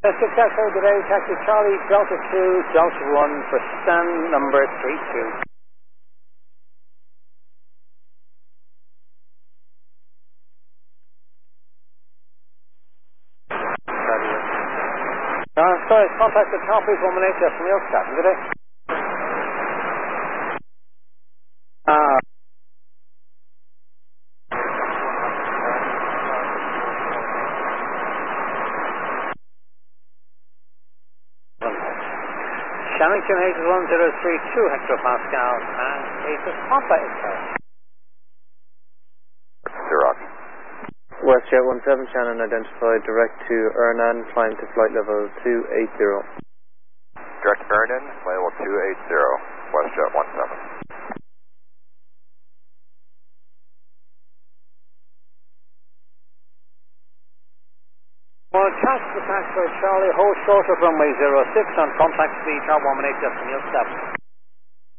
Successful today, taxi Charlie Delta 2, Delta 1 for stand number 32. Sorry, contact the top is 118 just from your staff, today. Shannington Hayes 1032 hectopascal and Hayes Papa is there. Rock. WestJet 17 Shannon identified direct to Ernan, climb to flight level 280. Direct Ernan, flight level 280, WestJet 17. Well, catch the taxi Charlie, hold short of runway 06 on contact speed, 118 just from your step.